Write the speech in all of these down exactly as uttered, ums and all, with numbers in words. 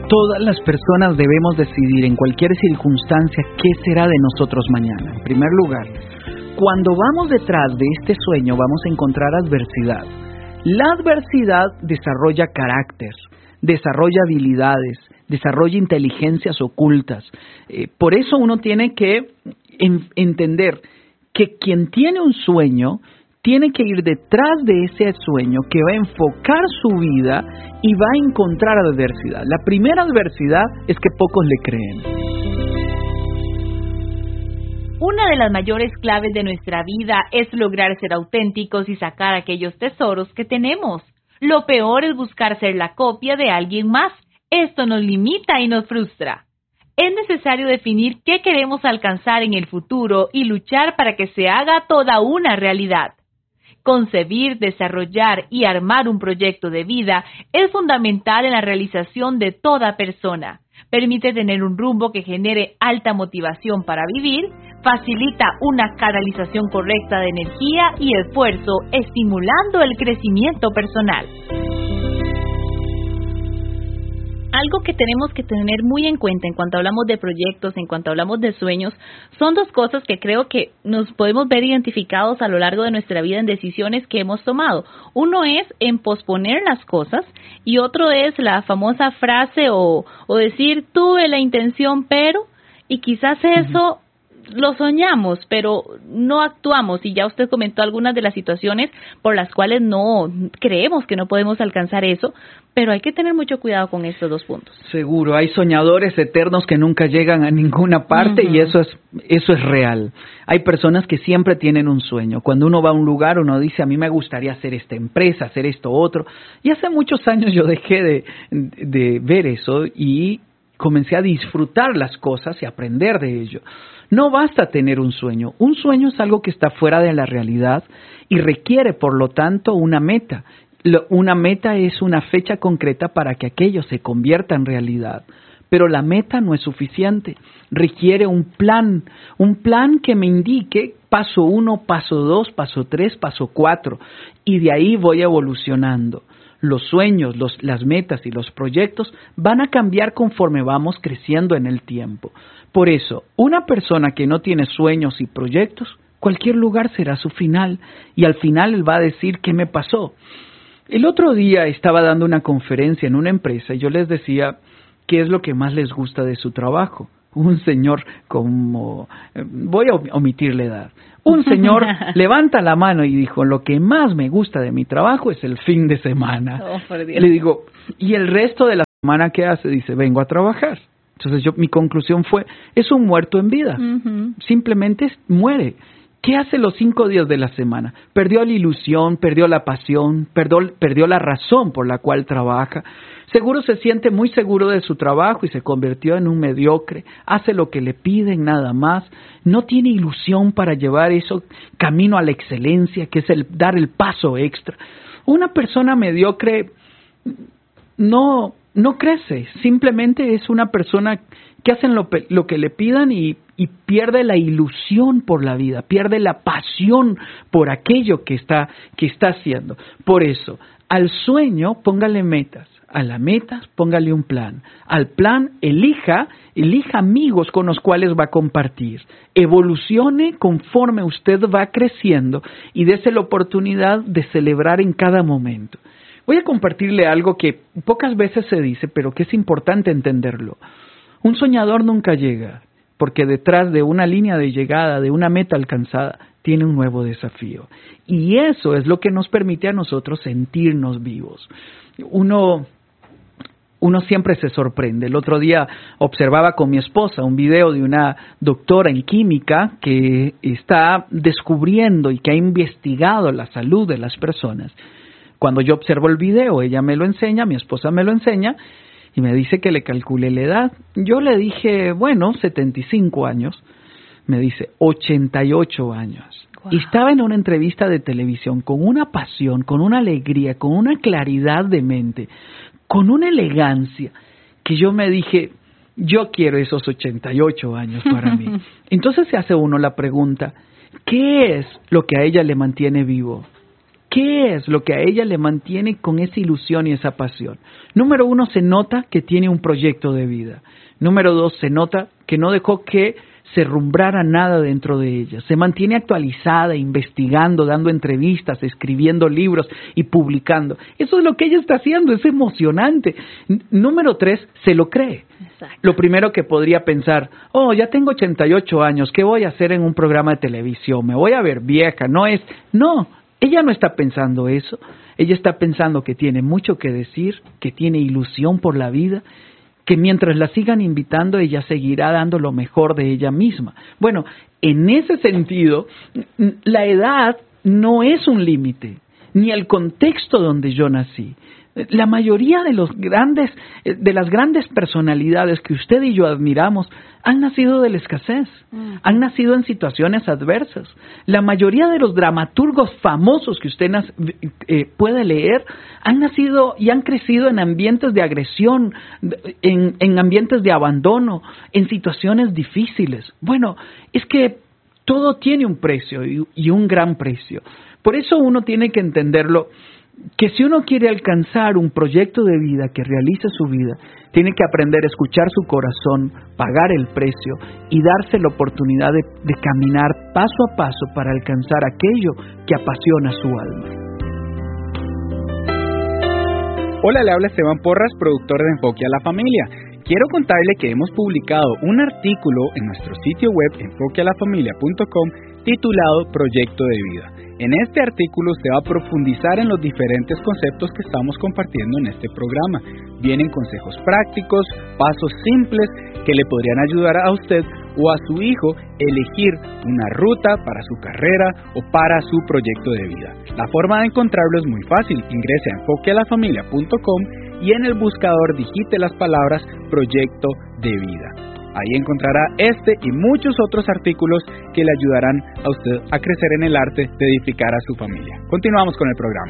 Todas las personas debemos decidir en cualquier circunstancia qué será de nosotros mañana. En primer lugar, cuando vamos detrás de este sueño vamos a encontrar adversidad. La adversidad desarrolla carácter, desarrolla habilidades, desarrolla inteligencias ocultas. Eh, por eso uno tiene que en, entender que quien tiene un sueño tiene que ir detrás de ese sueño que va a enfocar su vida y va a encontrar adversidad. La primera adversidad es que pocos le creen. Una de las mayores claves de nuestra vida es lograr ser auténticos y sacar aquellos tesoros que tenemos. Lo peor es buscar ser la copia de alguien más. Esto nos limita y nos frustra. Es necesario definir qué queremos alcanzar en el futuro y luchar para que se haga toda una realidad. Concebir, desarrollar y armar un proyecto de vida es fundamental en la realización de toda persona. Permite tener un rumbo que genere alta motivación para vivir, facilita una canalización correcta de energía y esfuerzo, estimulando el crecimiento personal. Algo que tenemos que tener muy en cuenta en cuanto hablamos de proyectos, en cuanto hablamos de sueños, son dos cosas que creo que nos podemos ver identificados a lo largo de nuestra vida en decisiones que hemos tomado. Uno es en posponer las cosas y otro es la famosa frase o, o decir tuve la intención pero, y quizás eso lo soñamos, pero no actuamos, y ya usted comentó algunas de las situaciones por las cuales no creemos que no podemos alcanzar eso, pero hay que tener mucho cuidado con estos dos puntos. Seguro, hay soñadores eternos que nunca llegan a ninguna parte uh-huh. y eso es eso es real. Hay personas que siempre tienen un sueño. Cuando uno va a un lugar, uno dice, a mí me gustaría hacer esta empresa, hacer esto otro, y hace muchos años yo dejé de, de ver eso y comencé a disfrutar las cosas y aprender de ello. No basta tener un sueño. Un sueño es algo que está fuera de la realidad y requiere, por lo tanto, una meta. Una meta es una fecha concreta para que aquello se convierta en realidad. Pero la meta no es suficiente. Requiere un plan, un plan que me indique paso uno, paso dos, paso tres, paso cuatro. Y de ahí voy evolucionando. Los sueños, los, las metas y los proyectos van a cambiar conforme vamos creciendo en el tiempo. Por eso, una persona que no tiene sueños y proyectos, cualquier lugar será su final. Y al final él va a decir, ¿qué me pasó? El otro día estaba dando una conferencia en una empresa y yo les decía, ¿qué es lo que más les gusta de su trabajo? Un señor como, voy a omitir la edad, un señor levanta la mano y dijo, lo que más me gusta de mi trabajo es el fin de semana. Oh, por Dios. Le digo, ¿y el resto de la semana qué hace? Dice, vengo a trabajar. Entonces yo, mi conclusión fue, es un muerto en vida, uh-huh. simplemente muere. ¿Qué hace los cinco días de la semana? Perdió la ilusión, perdió la pasión, perdió, perdió la razón por la cual trabaja. Seguro se siente muy seguro de su trabajo y se convirtió en un mediocre. Hace lo que le piden nada más. No tiene ilusión para llevar eso camino a la excelencia, que es el dar el paso extra. Una persona mediocre no, no crece. Simplemente es una persona que hace lo, lo que le pidan y y pierde la ilusión por la vida, pierde la pasión por aquello que está, que está haciendo. Por eso, al sueño póngale metas, a la meta póngale un plan, al plan elija, elija amigos con los cuales va a compartir, evolucione conforme usted va creciendo y dése la oportunidad de celebrar en cada momento. Voy a compartirle algo que pocas veces se dice, pero que es importante entenderlo. Un soñador nunca llega, porque detrás de una línea de llegada, de una meta alcanzada, tiene un nuevo desafío. Y eso es lo que nos permite a nosotros sentirnos vivos. Uno, uno siempre se sorprende. El otro día observaba con mi esposa un video de una doctora en química que está descubriendo y que ha investigado la salud de las personas. Cuando yo observo el video, ella me lo enseña, mi esposa me lo enseña, y me dice que le calcule la edad. Yo le dije, bueno, setenta y cinco años. Me dice, ochenta y ocho años. Wow. Y estaba en una entrevista de televisión con una pasión, con una alegría, con una claridad de mente, con una elegancia, que yo me dije, yo quiero esos ochenta y ocho años para mí. Entonces se hace uno la pregunta, ¿qué es lo que a ella le mantiene vivo? ¿Qué es lo que a ella le mantiene con esa ilusión y esa pasión? Número uno, se nota que tiene un proyecto de vida. Número dos, se nota que no dejó que se rumbrara nada dentro de ella. Se mantiene actualizada, investigando, dando entrevistas, escribiendo libros y publicando. Eso es lo que ella está haciendo, es emocionante. N- número tres, se lo cree. Exacto. Lo primero que podría pensar, oh, ya tengo ochenta y ocho años, ¿qué voy a hacer en un programa de televisión? Me voy a ver vieja, no es... No, ella no está pensando eso. Ella está pensando que tiene mucho que decir, que tiene ilusión por la vida, que mientras la sigan invitando, ella seguirá dando lo mejor de ella misma. Bueno, en ese sentido, la edad no es un límite, ni el contexto donde yo nací. La mayoría de los grandes, de las grandes personalidades que usted y yo admiramos han nacido de la escasez, mm. han nacido en situaciones adversas. La mayoría de los dramaturgos famosos que usted nas, eh, puede leer han nacido y han crecido en ambientes de agresión, en, en ambientes de abandono, en situaciones difíciles. Bueno, es que todo tiene un precio y, y un gran precio. Por eso uno tiene que entenderlo, que si uno quiere alcanzar un proyecto de vida que realice su vida, tiene que aprender a escuchar su corazón, pagar el precio y darse la oportunidad de, de caminar paso a paso para alcanzar aquello que apasiona su alma. Hola, le habla Esteban Porras, productor de Enfoque a la Familia. Quiero contarle que hemos publicado un artículo en nuestro sitio web enfoque a la familia punto com titulado Proyecto de Vida. En este artículo usted va a profundizar en los diferentes conceptos que estamos compartiendo en este programa. Vienen consejos prácticos, pasos simples que le podrían ayudar a usted o a su hijo elegir una ruta para su carrera o para su proyecto de vida. La forma de encontrarlo es muy fácil. Ingrese a enfoque a la familia punto com y en el buscador digite las palabras Proyecto de Vida. Ahí encontrará este y muchos otros artículos que le ayudarán a usted a crecer en el arte de edificar a su familia. Continuamos con el programa.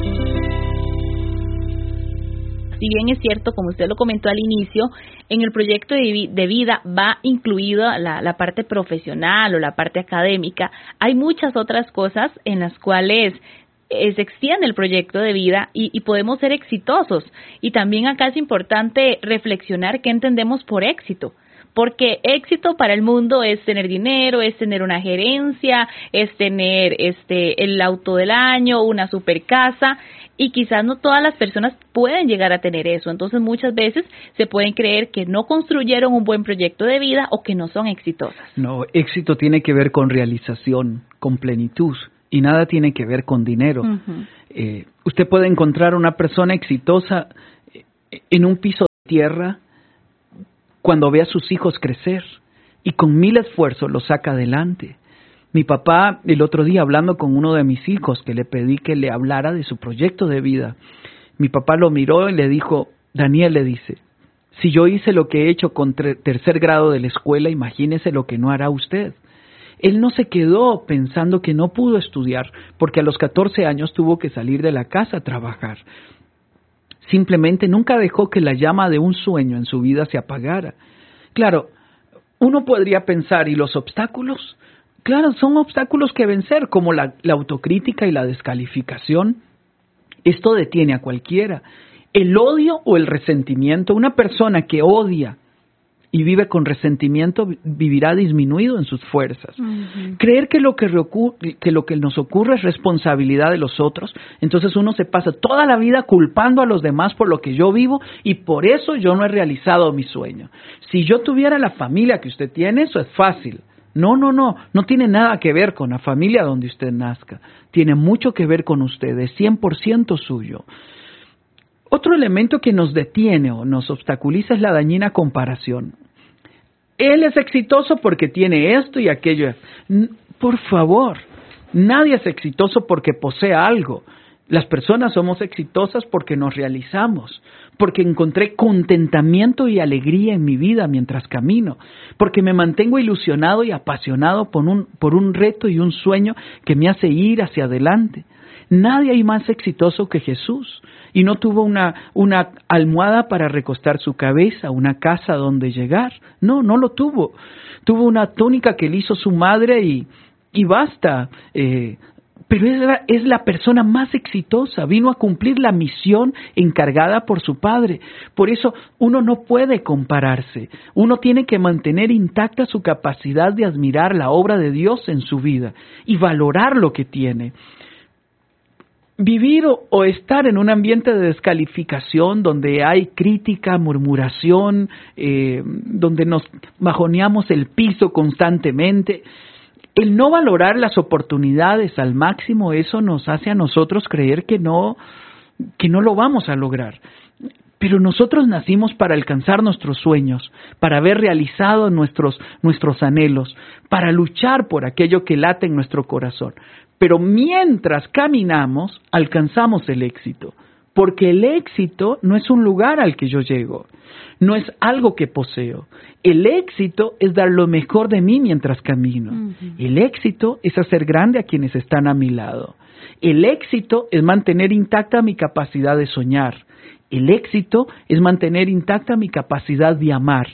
Si bien es cierto, como usted lo comentó al inicio, en el proyecto de, vi- de vida va incluida la, la parte profesional o la parte académica. Hay muchas otras cosas en las cuales eh, se extiende el proyecto de vida y, y podemos ser exitosos. Y también acá es importante reflexionar qué entendemos por éxito. Porque éxito para el mundo es tener dinero, es tener una gerencia, es tener este el auto del año, una super casa, y quizás no todas las personas pueden llegar a tener eso. Entonces muchas veces se pueden creer que no construyeron un buen proyecto de vida o que no son exitosas. No, éxito tiene que ver con realización, con plenitud, y nada tiene que ver con dinero. Uh-huh. Eh, usted puede encontrar una persona exitosa en un piso de tierra cuando ve a sus hijos crecer y con mil esfuerzos los saca adelante. Mi papá, el otro día hablando con uno de mis hijos, que le pedí que le hablara de su proyecto de vida, mi papá lo miró y le dijo, Daniel, le dice, si yo hice lo que he hecho con ter- tercer grado de la escuela, imagínese lo que no hará usted. Él no se quedó pensando que no pudo estudiar, porque a los catorce años tuvo que salir de la casa a trabajar. Simplemente nunca dejó que la llama de un sueño en su vida se apagara. Claro, uno podría pensar, ¿y los obstáculos? Claro, son obstáculos que vencer, como la, la autocrítica y la descalificación. Esto detiene a cualquiera. El odio o el resentimiento, una persona que odia y vive con resentimiento vivirá disminuido en sus fuerzas. Uh-huh. Creer que lo que, reocurre, que lo que nos ocurre es responsabilidad de los otros, entonces uno se pasa toda la vida culpando a los demás por lo que yo vivo y por eso yo no he realizado mi sueño. Si yo tuviera la familia que usted tiene, eso es fácil. No, no, no, no tiene nada que ver con la familia donde usted nazca. Tiene mucho que ver con usted, es cien por ciento suyo. Otro elemento que nos detiene o nos obstaculiza es la dañina comparación. Él es exitoso porque tiene esto y aquello. Por favor, nadie es exitoso porque posee algo. Las personas somos exitosas porque nos realizamos, porque encontré contentamiento y alegría en mi vida mientras camino, porque me mantengo ilusionado y apasionado por un, por un reto y un sueño que me hace ir hacia adelante. Nadie hay más exitoso que Jesús y no tuvo una, una almohada para recostar su cabeza, una casa donde llegar. No, no lo tuvo. Tuvo una túnica que le hizo su madre y, y basta. Eh, pero es la, es la persona más exitosa, vino a cumplir la misión encargada por su padre. Por eso uno no puede compararse, uno tiene que mantener intacta su capacidad de admirar la obra de Dios en su vida y valorar lo que tiene. Vivir o, o estar en un ambiente de descalificación donde hay crítica, murmuración, eh, donde nos bajoneamos el piso constantemente, el no valorar las oportunidades al máximo, eso nos hace a nosotros creer que no, que no lo vamos a lograr. Pero nosotros nacimos para alcanzar nuestros sueños, para ver realizados nuestros, nuestros anhelos, para luchar por aquello que late en nuestro corazón. Pero mientras caminamos, alcanzamos el éxito, porque el éxito no es un lugar al que yo llego, no es algo que poseo. El éxito es dar lo mejor de mí mientras camino. Uh-huh. El éxito es hacer grande a quienes están a mi lado. El éxito es mantener intacta mi capacidad de soñar. El éxito es mantener intacta mi capacidad de amar.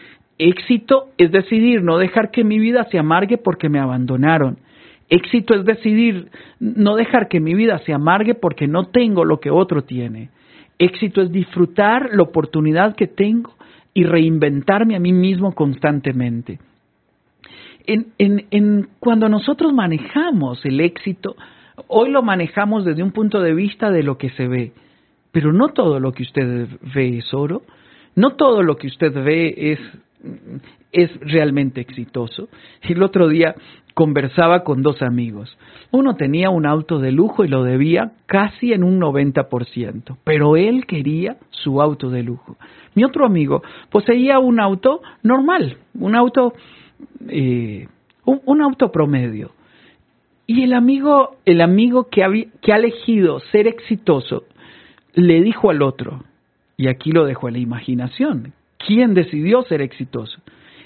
Éxito es decidir no dejar que mi vida se amargue porque me abandonaron. Éxito es decidir no dejar que mi vida se amargue porque no tengo lo que otro tiene. Éxito es disfrutar la oportunidad que tengo y reinventarme a mí mismo constantemente. En, en, en, cuando nosotros manejamos el éxito, hoy lo manejamos desde un punto de vista de lo que se ve, pero no todo lo que usted ve es oro, no todo lo que usted ve es, es realmente exitoso. El otro día conversaba con dos amigos. Uno tenía un auto de lujo y lo debía casi en un noventa por ciento, pero él quería su auto de lujo. Mi otro amigo poseía un auto normal, un auto, eh, un, un auto promedio. Y el amigo, el amigo que, había, que ha elegido ser exitoso, le dijo al otro, y aquí lo dejo a la imaginación, ¿quién decidió ser exitoso?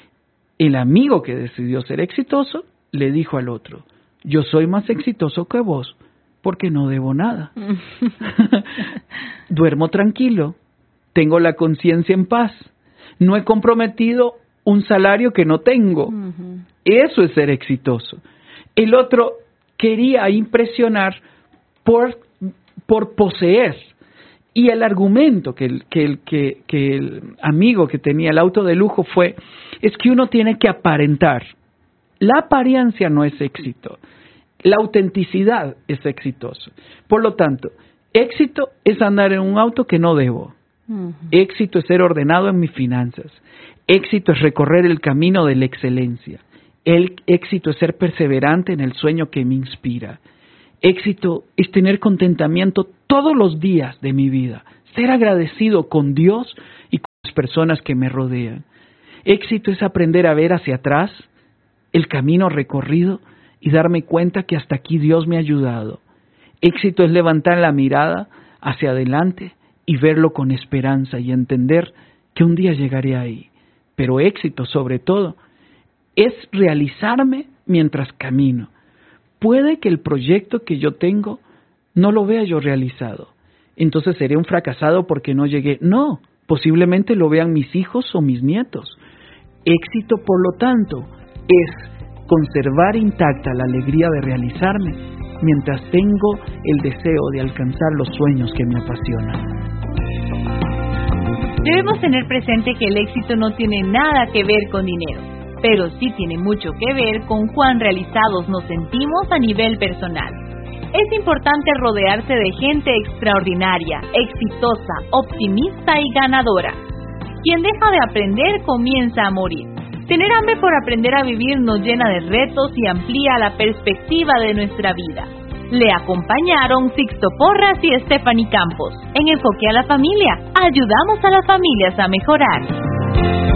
El amigo que decidió ser exitoso le dijo al otro, yo soy más exitoso que vos porque no debo nada. Duermo tranquilo, tengo la conciencia en paz, no he comprometido un salario que no tengo. Uh-huh. Eso es ser exitoso. El otro quería impresionar por, por poseer. Y el argumento que el, que, el, que, que el amigo que tenía el auto de lujo fue, es que uno tiene que aparentar. La apariencia no es éxito, la autenticidad es exitoso. Por lo tanto, éxito es andar en un auto que no debo. Uh-huh. Éxito es ser ordenado en mis finanzas. Éxito es recorrer el camino de la excelencia. El éxito es ser perseverante en el sueño que me inspira. Éxito es tener contentamiento todos los días de mi vida, ser agradecido con Dios y con las personas que me rodean. Éxito es aprender a ver hacia atrás el camino recorrido y darme cuenta que hasta aquí Dios me ha ayudado. Éxito es levantar la mirada hacia adelante y verlo con esperanza y entender que un día llegaré ahí. Pero éxito, sobre todo, es realizarme mientras camino. Puede que el proyecto que yo tengo no lo vea yo realizado. Entonces seré un fracasado porque no llegué. No, posiblemente lo vean mis hijos o mis nietos. Éxito, por lo tanto, es conservar intacta la alegría de realizarme mientras tengo el deseo de alcanzar los sueños que me apasionan. Debemos tener presente que el éxito no tiene nada que ver con dinero, pero sí tiene mucho que ver con cuán realizados nos sentimos a nivel personal. Es importante rodearse de gente extraordinaria, exitosa, optimista y ganadora. Quien deja de aprender comienza a morir. Tener hambre por aprender a vivir nos llena de retos y amplía la perspectiva de nuestra vida. Le acompañaron Sixto Porras y Stephanie Campos. En Enfoque a la Familia, ayudamos a las familias a mejorar.